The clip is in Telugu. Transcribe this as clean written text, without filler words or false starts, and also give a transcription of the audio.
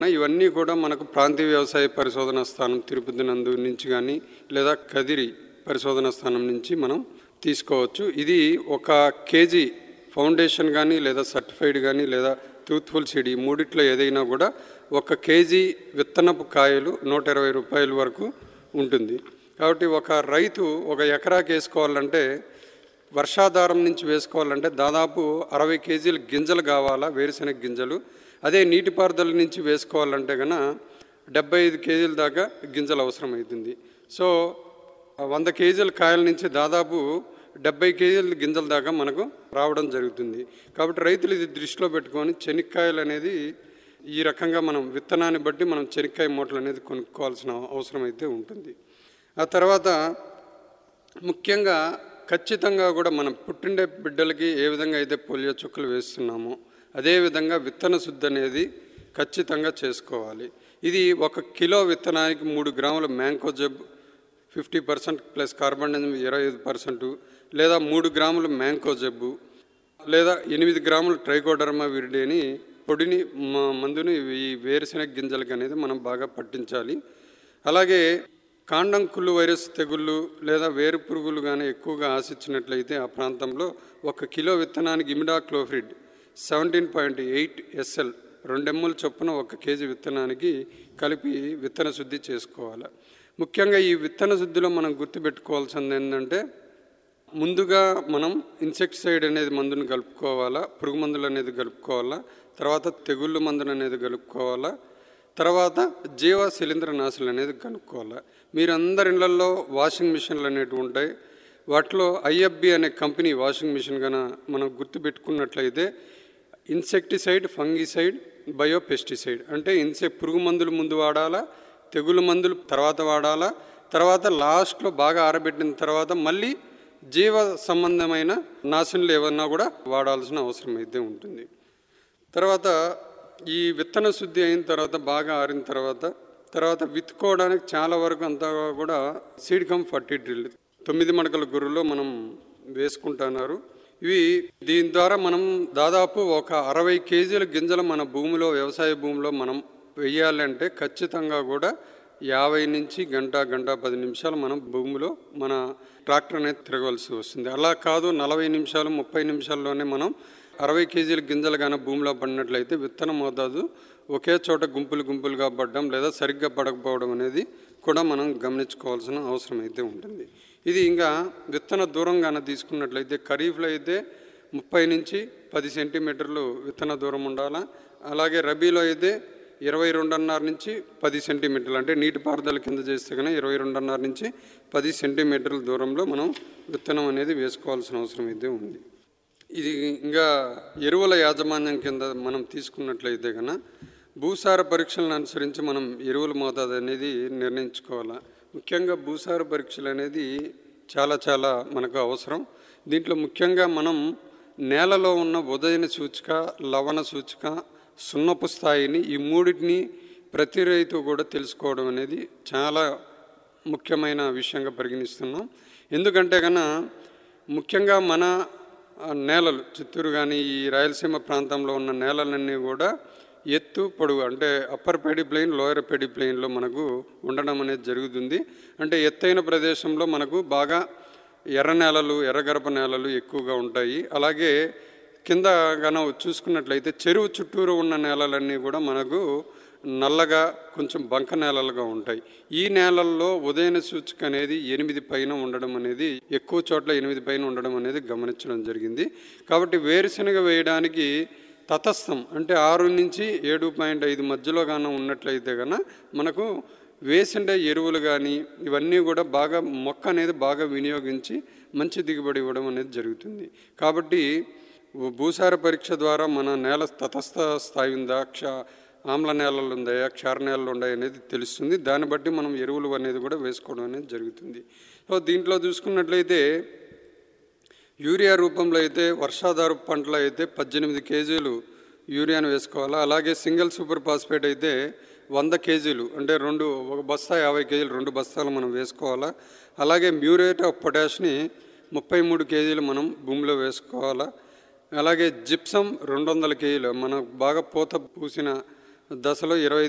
ఇవన్నీ కూడా మనకు ప్రాంతీయ వ్యవసాయ పరిశోధన స్థానం తిరుపతి నందు నుంచి కానీ లేదా కదిరి పరిశోధన స్థానం నుంచి మనం తీసుకోవచ్చు. ఇది ఒక కేజీ ఫౌండేషన్ కానీ లేదా సర్టిఫైడ్ కానీ లేదా ట్రూత్ఫుల్ సీడ్, ఈ మూడిట్లో ఏదైనా కూడా 1 కేజీ విత్తనపు కాయలు 120 రూపాయల వరకు ఉంటుంది. కాబట్టి ఒక రైతు 1 ఎకరాకి వేసుకోవాలంటే, వర్షాధారం నుంచి వేసుకోవాలంటే దాదాపు 60 కేజీల గింజలు కావాలా, వేరుశెనగ గింజలు. అదే నీటిపారుదల నుంచి వేసుకోవాలంటే కన్నా 75 కేజీల దాకా గింజలు అవసరం అవుతుంది. సో 100 కేజీల కాయల నుంచి దాదాపు 70 కేజీల గింజల దాకా మనకు రావడం జరుగుతుంది. కాబట్టి రైతులు ఇది దృష్టిలో పెట్టుకొని చెనిక్కాయలు అనేది ఈ రకంగా మనం విత్తనాన్ని బట్టి మనం చెనిక్కాయ మూటలు అనేది కొనుక్కోవాల్సిన అవసరం అయితే ఉంటుంది. ఆ తర్వాత ముఖ్యంగా ఖచ్చితంగా కూడా మనం పుట్టిండే బిడ్డలకి ఏ విధంగా అయితే పోలియో చుక్కలు వేస్తున్నామో అదేవిధంగా విత్తన శుద్ధి అనేది ఖచ్చితంగా చేసుకోవాలి. ఇది 1 కిలో విత్తనానికి 3 గ్రాముల మ్యాంకోజెబ్ 50% ప్లస్ కార్బన్డజం 25%, లేదా 3 గ్రాముల మ్యాంకోజెబ్బు, లేదా 8 గ్రాముల ట్రైకోడర్మా విరిడి అని పొడిని మందుని ఈ వేరుశెనగ గింజలకి అనేది మనం బాగా పట్టించాలి. అలాగే కాండం కుళ్ళు వైరస్ తెగుళ్ళు లేదా వేరు పురుగులు కానీ ఎక్కువగా ఆశించినట్లయితే ఆ ప్రాంతంలో 1 కిలో విత్తనానికి ఇమిడాక్లోఫ్రిడ్ 17.8 SL 2 ml చొప్పున 1 కేజీ విత్తనానికి కలిపి విత్తన శుద్ధి చేసుకోవాలి. ముఖ్యంగా ఈ విత్తన శుద్ధిలో మనం గుర్తుపెట్టుకోవాల్సింది ఏంటంటే, ముందుగా మనం ఇన్సెక్టిసైడ్ అనేది మందుని కలుపుకోవాలా, పురుగు మందులు అనేది కలుపుకోవాలా, తర్వాత తెగుళ్ళు మందులు అనేది కలుపుకోవాలా, తర్వాత జీవ శిలీంద్ర నాశులు అనేది కనుక్కోవాలా. మీరందరి ఇళ్లలో వాషింగ్ మిషన్లు అనేవి ఉంటాయి. వాటిలో IFB అనే కంపెనీ వాషింగ్ మిషన్ కన్నా మనం గుర్తుపెట్టుకున్నట్లయితే ఇన్సెక్టిసైడ్, ఫంగిసైడ్, బయోపెస్టిసైడ్ అంటే పురుగు మందులు ముందు వాడాలా, తెగులు మందులు తర్వాత వాడాలా, తర్వాత లాస్ట్లో బాగా ఆరబెట్టిన తర్వాత మళ్ళీ జీవ సంబంధమైన నాశనలు ఏమన్నా కూడా వాడాల్సిన అవసరం అయితే ఉంటుంది. తర్వాత ఈ విత్తన శుద్ధి అయిన తర్వాత బాగా ఆరిన తర్వాత విత్తుకోవడానికి చాలా వరకు అంతా కూడా సీడ్ కమ్ ఫర్టీ డ్రిల్ 9 మడకల గుర్రులో మనం వేసుకుంటున్నారు. దీని ద్వారా మనం దాదాపు ఒక 60 కేజీల గింజలు మన భూమిలో, వ్యవసాయ భూమిలో మనం వెయ్యాలంటే ఖచ్చితంగా కూడా 50 నుంచి గంట 10 నిమిషాలు మనం భూమిలో మన ట్రాక్టర్ అనేది తిరగవలసి వస్తుంది. అలా కాదు 40 నిమిషాలు 30 నిమిషాల్లోనే మనం 60 కేజీల గింజలు కానీ భూమిలో పడినట్లయితే విత్తన మోతాదు ఒకే చోట గుంపులుగా పడడం లేదా సరిగ్గా పడకపోవడం అనేది కూడా మనం గమనించుకోవాల్సిన అవసరం అయితే ఉంటుంది. ఇది ఇంకా విత్తన దూరం కానీ తీసుకున్నట్లయితే ఖరీఫ్లో అయితే 30 నుంచి 10 సెంటీమీటర్లు విత్తన దూరం ఉండాలా. అలాగే రబీలో అయితే 22.5 నుంచి 10 సెంటీమీటర్లు, అంటే నీటిపారుదల కింద చేస్తే కన్నా 22.5 నుంచి 10 సెంటీమీటర్ల దూరంలో మనం విత్తనం అనేది వేసుకోవాల్సిన అవసరం అయితే ఉంది. ఇది ఇంకా ఎరువుల యాజమాన్యం కింద మనం తీసుకున్నట్లయితే కన్నా భూసార పరీక్షలను అనుసరించి మనం ఎరువుల మోతాదు అనేది నిర్ణయించుకోవాలి. ముఖ్యంగా భూసార పరీక్షలు అనేది చాలా మనకు అవసరం. దీంట్లో ముఖ్యంగా మనం నేలలో ఉన్న ఉదయన సూచిక, లవణ సూచిక, సున్నపు స్థాయిని, ఈ మూడింటిని ప్రతి రైతు కూడా తెలుసుకోవడం అనేది చాలా ముఖ్యమైన విషయంగా పరిగణిస్తున్నాం. ఎందుకంటే కన్నా ముఖ్యంగా మన నేలలు చిత్తూరు కానీ ఈ రాయలసీమ ప్రాంతంలో ఉన్న నేలలన్నీ కూడా ఎత్తు పొడుగు అంటే అప్పర్ పెడి ప్లెయిన్, లోయర్ పెడి ప్లెయిన్లో మనకు ఉండడం అనేది జరుగుతుంది. అంటే ఎత్తైన ప్రదేశంలో మనకు బాగా ఎర్ర నేలలు, ఎర్రగరప నేలలు ఎక్కువగా ఉంటాయి. అలాగే కింద గాన చూసుకున్నట్లయితే చెరువు చుట్టూరు ఉన్న నేలలన్నీ కూడా మనకు నల్లగా కొంచెం బంక నేలలుగా ఉంటాయి. ఈ నేలల్లో ఉదయన సూచిక అనేది 8 పైన ఉండడం అనేది, ఎక్కువ చోట్ల 8 పైన ఉండడం అనేది గమనించడం జరిగింది. కాబట్టి వేరుశనగ వేయడానికి తటస్థం అంటే 6 నుంచి 7.5 మధ్యలో కానీ ఉన్నట్లయితే కన్నా మనకు వేసిండే ఎరువులు కానీ ఇవన్నీ కూడా బాగా మొక్క అనేది బాగా వినియోగించి మంచి దిగుబడి ఇవ్వడం అనేది జరుగుతుంది. కాబట్టి భూసార పరీక్ష ద్వారా మన నేల తటస్థ స్థాయి ఉందా, ఆమ్ల నేలలు ఉన్నాయా, క్షార నేలలు ఉన్నాయా అనేది తెలుస్తుంది. దాన్ని బట్టి మనం ఎరువులు అనేది కూడా వేసుకోవడం అనేది జరుగుతుంది. సో దీంట్లో చూసుకున్నట్లయితే యూరియా రూపంలో అయితే వర్షాధార పంటలు అయితే 18 కేజీలు యూరియాను వేసుకోవాలా. అలాగే సింగిల్ సూపర్ ఫాస్ఫేట్ అయితే 100 కేజీలు అంటే ఒక బస్తా 50 కేజీలు 2 బస్తాలు మనం వేసుకోవాలా. అలాగే మ్యూరేట్ ఆఫ్ పొటాష్ని 33 కేజీలు మనం భూమిలో వేసుకోవాలా. అలాగే జిప్సం 200 కేజీలు, మనకు బాగా పూత పూసిన దశలో 25